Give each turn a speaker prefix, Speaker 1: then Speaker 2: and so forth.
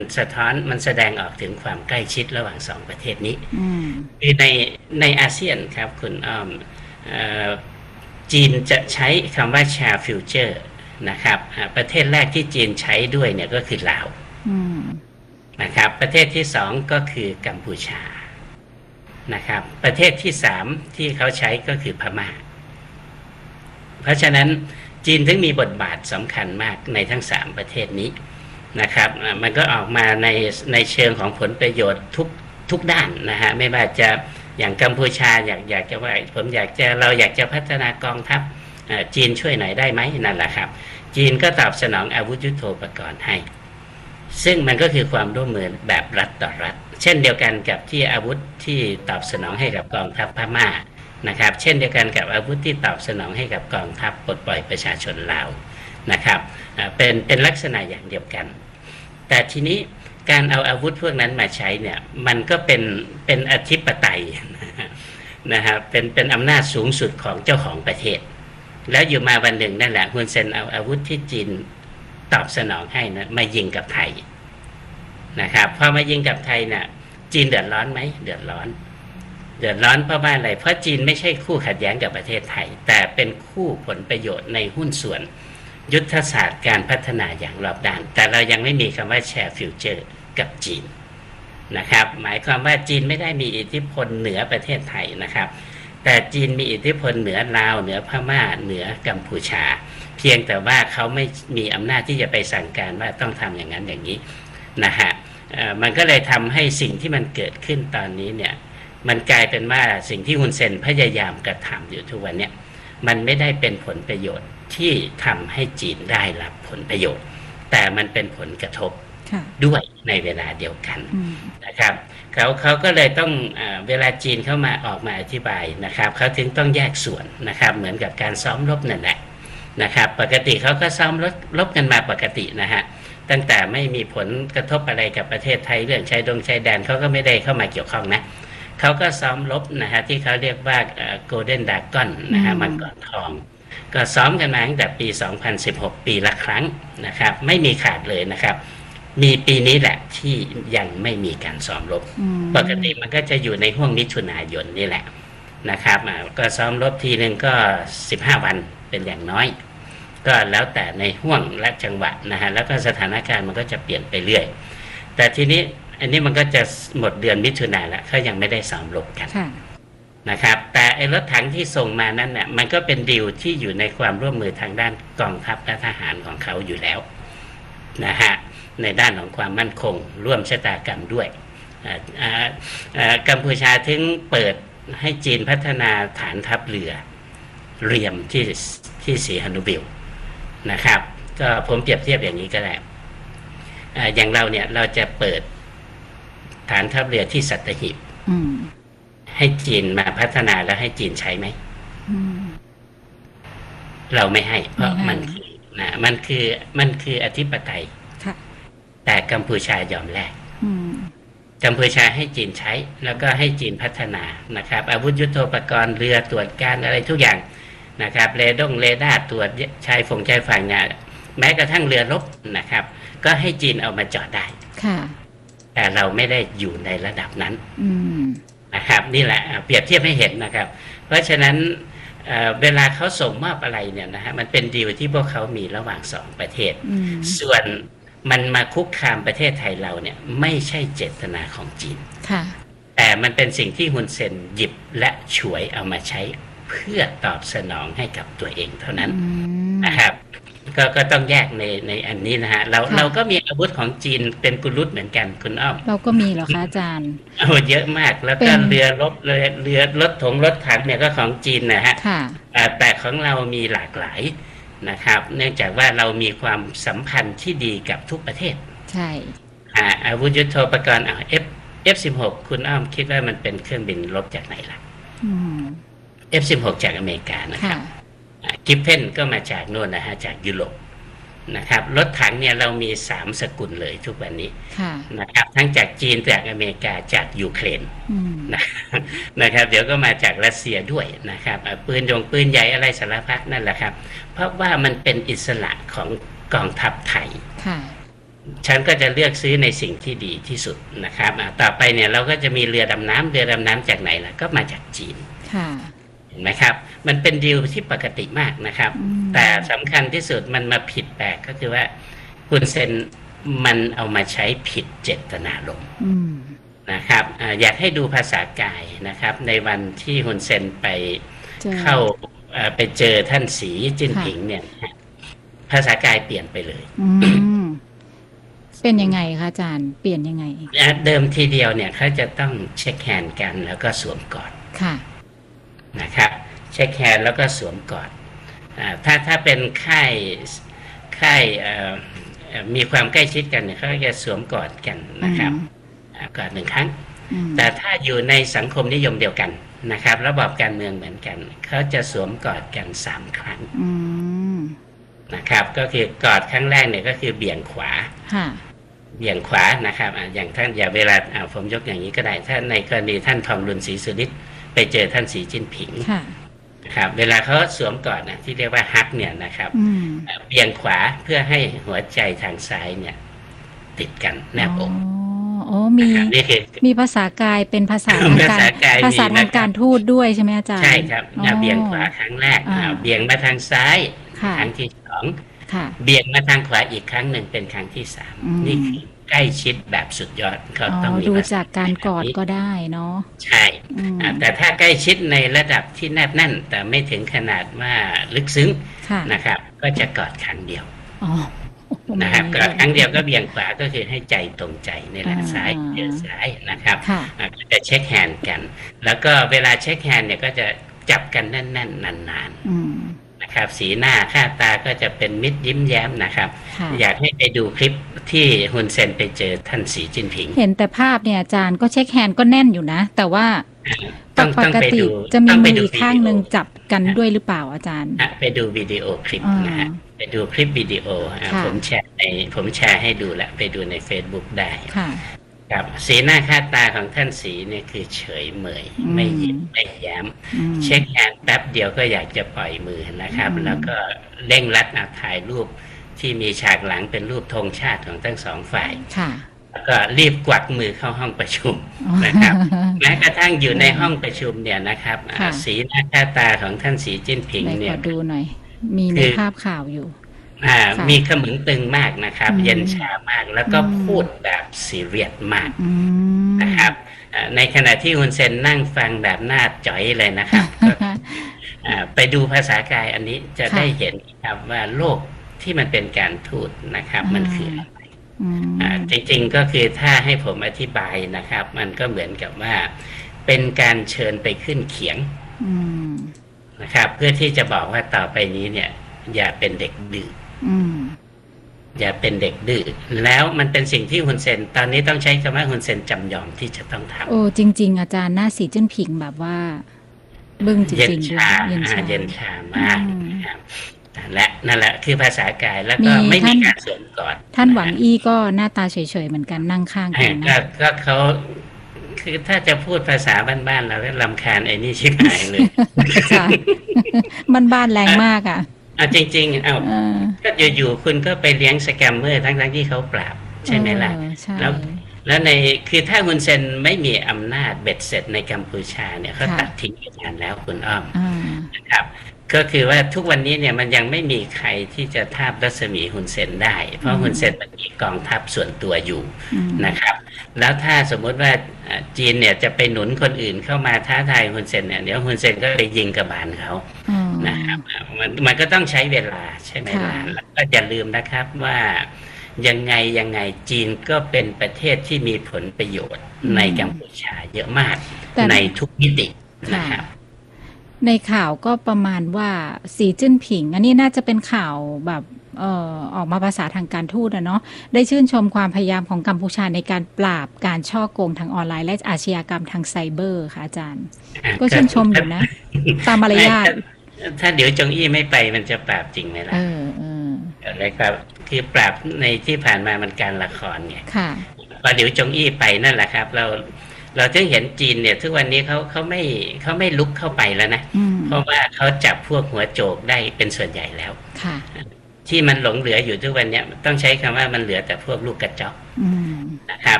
Speaker 1: สะท้อนมันแสดงออกถึงความใกล้ชิดระหว่างสองประเทศนี้คือในอาเซียนครับคุณอ้อมจีนจะใช้คำว่า share future นะครับประเทศแรกที่จีนใช้ด้วยเนี่ยก็คือลาวนะครับประเทศที่สองก็คือกัมพูชานะครับประเทศที่สามที่เขาใช้ก็คือพม่าเพราะฉะนั้นจีนถึงมีบทบาทสำคัญมากในทั้งสามประเทศนี้นะครับมันก็ออกมาในเชิงของผลประโยชน์ทุกด้านนะฮะไม่ว่าจะอย่างกัมพูชาอยากจะว่าเราอยากจะพัฒนากองทัพจีนช่วยหน่อยได้ไหมนั่นแหละครับจีนก็ตอบสนองอาวุธยุทโธปกรณ์ให้ซึ่งมันก็คือความร่วมมือแบบรัฐต่อรัฐเช่นเดียวกันกับที่อาวุธที่ตอบสนองให้กับกองทัพพม่านะครับเช่นเดียวกันกับอาวุธที่ตอบสนองให้กับกองทัพปลดปล่อยประชาชนลาวนะครับเป็นลักษณะอย่างเดียวกันแต่ทีนี้การเอาอาวุธพวกนั้นมาใช้เนี่ยมันก็เป็นอธิปไตยนะครับเป็นอำนาจสูงสุดของเจ้าของประเทศแล้วอยู่มาวันหนึ่งนั่นแหละฮุนเซนเอาอาวุธที่จีนตอบสนองให้นะมายิงกับไทยนะครับพอมายิงกับไทยน่ะจีนเดือดร้อนไหมเดือดร้อนเพราะว่าอะไรเพราะจีนไม่ใช่คู่ขัดแย้งกับประเทศไทยแต่เป็นคู่ผลประโยชน์ในหุ้นส่วนยุทธศาสตร์การพัฒนาอย่างรอบด้านแต่เรายังไม่มีคำว่าแชร์ฟิวเจอร์กับจีนนะครับหมายความว่าจีนไม่ได้มีอิทธิพลเหนือประเทศไทยนะครับแต่จีนมีอิทธิพลเหนือลาวเหนือพม่าเหนือกัมพูชาเพียงแต่ว่าเขาไม่มีอำนาจที่จะไปสั่งการว่าต้องทำอย่างนั้นอย่างนี้นะฮะมันก็เลยทำให้สิ่งที่มันเกิดขึ้นตอนนี้เนี่ยมันกลายเป็นว่าสิ่งที่ฮุนเซนพยายามกระทำอยู่ทุกวันเนี่ยมันไม่ได้เป็นผลประโยชน์ที่ทำให้จีนได้รับผลประโยชน์แต่มันเป็นผลกระทบด้วยในเวลาเดียวกันนะครับเขาก็เลยต้องเวลาจีนเข้ามาออกมาอธิบายนะครับเขาถึงต้องแยกส่วนนะครับเหมือนกับการซ้อมรบนั่นแหละนะครับปกติเขาก็ซ้อมรบกันมาปกตินะฮะตั้งแต่ไม่มีผลกระทบอะไรกับประเทศไทยเรื่องชายแดนเขาก็ไม่ได้เข้ามาเกี่ยวข้องนะเขาก็ซ้อมรบนะฮะที่เขาเรียกว่าGolden Dragon นะฮะมังกรทองก็ซ้อมกันมาตั้งแต่ปี2016ปีละครั้งนะครับไม่มีขาดเลยนะครับมีปีนี้แหละที่ยังไม่มีการซ้อมรบปกติมันก็จะอยู่ในห้วงมิถุนายนนี่แหละนะครับก็ซ้อมรบทีนึงก็15วันเป็นอย่างน้อยก็แล้วแต่ในห้วงและจังหวะนะฮะแล้วก็สถานการณ์มันก็จะเปลี่ยนไปเรื่อยแต่ทีนี้อันนี้มันก็จะหมดเดือนมิถุนายนแล้วเขายังไม่ได้ซ้อมรบกันนะครับแต่ไอ้รถถังที่ส่งมานั้นเนี่ยมันก็เป็นดีลที่อยู่ในความร่วมมือทางด้านกองทัพและทหารของเขาอยู่แล้วนะฮะในด้านของความมั่นคงร่วมชะตากรรมด้วยกัมพูชาถึงเปิดให้จีนพัฒนาฐานทัพเรือเรียมที่สีหนุบิลนะครับก็ผมเปรียบเทียบอย่างนี้ก็ได้อย่างเราเนี่ยเราจะเปิดฐานทัพเรือที่สัตหีบให้จีนมาพัฒนาแล้วให้จีนใช้ไหมเราไม่ให้เพราะมันคืออธิปไตยแต่กัมพูชายอมแลกกัมพูชาให้จีนใช้แล้วก็ให้จีนพัฒนานะครับอาวุธยุทโธปกรณ์เรือตรวจการอะไรทุกอย่างนะครับเรดาร์ตรวจชายฝั่งเนี่ยแม้กระทั่งเรือรบนะครับก็ให้จีนเอามาจอดได้แต่เราไม่ได้อยู่ในระดับนั้นนะครับนี่แหละเปรียบเทียบให้เห็นนะครับเพราะฉะนั้นเวลาเขาส่งมอบอะไรเนี่ยนะฮะมันเป็นดีลที่พวกเขามีระหว่างสองประเทศส่วนมันมาคุกคามประเทศไทยเราเนี่ยไม่ใช่เจตนาของจีนแต่มันเป็นสิ่งที่ฮุนเซนหยิบและฉวยเอามาใช้เพื่อตอบสนองให้กับตัวเองเท่านั้นนะครับก็ต้องแยกในอันนี้นะฮะเราก็มีอาวุธของจีนเป็นกุลุตเหมือนกันคุณอ้อม
Speaker 2: เราก็มีเหรอคะอาจารย์
Speaker 1: เยอะมากแล้วก็เรือรบเรือรถถังเนี่ยก็ของจีนนะฮะแต่ของเรามีหลากหลายนะครับเนื่องจากว่าเรามีความสัมพันธ์ที่ดีกับทุกประเทศ
Speaker 2: ใช่
Speaker 1: อาวุธยุทโธปกรณ์F16 คุณอ้อมคิดว่ามันเป็นเครื่องบินรบจากไหนล่ะF16 จากอเมริกานะครับกิฟเพนก็มาจากโน่นนะฮะจากยุโรปนะครับรถถังเนี่ยเรามี3สกุลเลยทุกวันนี้นะครับทั้งจากจีนจากอเมริกาจากยูเครนนะครับเดี๋ยวก็มาจากรัสเซียด้วยนะครับปืนใหญ่อะไรสารพัดนั่นแหละครับเพราะว่ามันเป็นอิสระของกองทัพไทยฉันก็จะเลือกซื้อในสิ่งที่ดีที่สุดนะครับต่อไปเนี่ยเราก็จะมีเรือดำน้ำจากไหนล่ะก็มาจากจีน
Speaker 2: ค่ะ
Speaker 1: เห็นไหมครับมันเป็นดีลที่ปกติมากนะครับแต่สำคัญที่สุดมันมาผิดแปลกก็คือว่าคุณเซนมันเอามาใช้ผิดเจตนารมณ์นะครับอยากให้ดูภาษากายนะครับในวันที่ฮุนเซนไปเข้าไปเจอท่านสีจิ้นผิงเนี่ยภาษากายเปลี่ยนไปเลย
Speaker 2: เป็นยังไงคะอาจารย์เปลี่ยนยังไง
Speaker 1: เดิมทีเดียวเนี่ยเขาจะต้องเช็คแฮนด์กันแล้วก็สวมกอด
Speaker 2: ค่ะ
Speaker 1: นะครับเช็คแฮนด์แล้วก็สวมกอดถ้าเป็นค่ายมีความใกล้ชิดกันเนี่ยเขาจะสวมกอดกันนะครับกอด1 ครั้งแต่ถ้าอยู่ในสังคมนิยมเดียวกันนะครับระบอบการเมืองเหมือนกันเขาจะสวมกอดกัน3 ครั้งนะครับก็คือกอดครั้งแรกเนี่ยก็คือเบี่ยงขวาเบี่ยงขวานะครับอย่างท่านอย่าเวลาผมยกอย่างนี้ก็ได้ถ้าในกรณีท่านทองรุนศรีสุริศไปเจอท่านสีจิ้นผิงครับเวลาเขาสวมกอดนะที่เรียกว่าฮักเนี่ยนะครับเบี่ยงขวาเพื่อให้หัวใจทางซ้ายเนี่ยติดกันแนบอก
Speaker 2: มีภาษากายเป็นภาษาทางการทูตด้วยใช่ไหมอาจารย์
Speaker 1: ใช่ครับเบี่ยงขวาครั้งแรกเบี่ยงมาทางซ้ายครั้งที่2เบี่ยงมาทางขวาอีกครั้งหนึ่งเป็นครั้งที่3นี่คือใกล้ชิดแบบสุดยอดเขาต้องมี
Speaker 2: ดูจากการกอดก็ได้เนาะ
Speaker 1: ใช่แต่ถ้าใกล้ชิดในระดับที่แนบแน่นแต่ไม่ถึงขนาดว่าลึกซึ้งนะครับก็จะกอดครั้งเดียวนะครับกอดครั้งเดียวก็เบี่ยงขวาก็คือให้ใจตรงใจในหลังซ้ายเจอซ้ายนะครับจะเช็คแฮนด์กันแล้วก็เวลาเช็คแฮนด์เนี่ยก็จะจับกันแน่นๆนานๆนะครับสีหน้าค่าตาก็จะเป็นมิตรยิ้มแย้มนะครับอยากให้ไปดูคลิปที่ฮุนเซนไปเจอท่านสีจิ้นผิง
Speaker 2: เห็นแต่ภาพเนี่ยอาจารย์ก็เช็คแฮนด์ก็แน่นอยู่นะแต่ว่าปกติจะมีมืออีกข้างหนึ่งจับกันด้วยหรือเปล่าอาจารย์
Speaker 1: ไปดูวิดีโอคลิปนะฮะไปดูคลิปวิดีโอผมแชร์ให้ดูแหละไปดูใน Facebook ได้ครับสีหน้าค่าตาของท่านสีเนี่ยคือเฉยเมยไม่ยิ้มไม่แย้มเช็คแฮนด์แป๊บเดียวก็อยากจะปล่อยมือนะครับแล้วก็เร่งรัดถ่ายรูปที่มีฉากหลังเป็นรูปธงชาติของทั้งสองฝ่ายแล้วก็รีบกวักมือเข้าห้องประชุมนะครับแม้กระทั่งอยู่ในห้องประชุมเนี่ยนะครับสีหน้าค่าตาของท่านสีจิ้นผิงเนี่ย
Speaker 2: ขอดูหน่อยมีในภาพข่าวอยู่
Speaker 1: มีขมึงตึงมากนะครับเย็นชามากแล้วก็พูดแบบซีเรียสมากนะครับในขณะที่ฮุนเซนนั่งฟังแบบหน้าจ๋อยเลยนะครับไปดูภาษากายอันนี้จะได้เห็นครับว่าโลกที่มันเป็นการทูตนะครับมันคืออะไรจริงๆก็คือถ้าให้ผมอธิบายนะครับมันก็เหมือนกับว่าเป็นการเชิญไปขึ้นเขียงนะครับเพื่อที่จะบอกว่าต่อไปนี้เนี่ยอย่าเป็นเด็กดื้ออย่าเป็นเด็กดื้อแล้วมันเป็นสิ่งที่ฮุนเซนตอนนี้ต้องใช้คำว่าฮุนเซนจำยอมที่จะต้องทำ
Speaker 2: โอ้จริงๆอาจารย์หน้าสีจิ้นผิงแบบว่าบึ้งจริงๆเย็
Speaker 1: นชามากนะครับและนั่นแหละคือภาษากายแล้วก็ไม่มีการสวมกอด
Speaker 2: ท่านหวังอี้ก็หน้าตาเฉยๆเหมือนกันนั่งข้างกันนะ
Speaker 1: ก็เขาคือถ้าจะพูดภาษาบ้านๆเราก็รำคาญไอ้นี่ชิบหายเลย
Speaker 2: บ้านแรงมากอ่ะ
Speaker 1: จริงๆก็อยู่ๆคุณก็ไปเลี้ยงสแกมเมอร์ทั้งที่เขาปราบใช่ไหมล่ะแล้วในคือถ้าฮุนเซนไม่มีอำนาจเบ็ดเสร็จในกัมพูชาเนี่ยเขาตัดทิ้งไปนานแล้วคุณอ้อมนะครับก็คือว่าทุกวันนี้เนี่ยมันยังไม่มีใครที่จะทาบรัศมีฮุนเซนได้เพราะฮุนเซนมันมีกองทัพส่วนตัวอยู่นะครับแล้วถ้าสมมติว่าจีนเนี่ยจะไปหนุนคนอื่นเข้ามาท้าทายฮุนเซนเนี่ยเดี๋ยวฮุนเซนก็ไปยิงกระบาลเขานะครับมันก็ต้องใช้เวลาใช่ไหมล่ะแล้วก็อย่าลืมนะครับว่ายังไงจีนก็เป็นประเทศที่มีผลประโยชน์ในกัมพูชาเยอะมากในทุกมิตินะครับ
Speaker 2: ในข่าวก็ประมาณว่าสีจิ้นผิงอันนี้น่าจะเป็นข่าวแบบออกมาภาษาทางการทูตเนาะได้ชื่นชมความพยายามของกัมพูชาในการปราบการช่อโกงทางออนไลน์และอาชญากรรมทางไซเบอร์ค่ะอาจารย์ก็ชื่นชมอยู่นะตามมารยาท
Speaker 1: ถ้าเดี๋ยวจงอี้ไม่ไปมันจะปราบจริงไหมล่ะอะไรครับคือปราบในที่ผ่านมามันการละครไงพอเดี๋ยวจงอี้ไปนั่นแหละครับเราจึงเห็นจีนเนี่ยทุกวันนี้เขาไม่ลุกเข้าไปแล้วนะเพราะว่าเขาจับพวกหัวโจกได้เป็นส่วนใหญ่แล้วที่มันหลงเหลืออยู่ทุกวันเนี้ยต้องใช้คำว่ามันเหลือแต่พวกลูกกระจอกนะครับ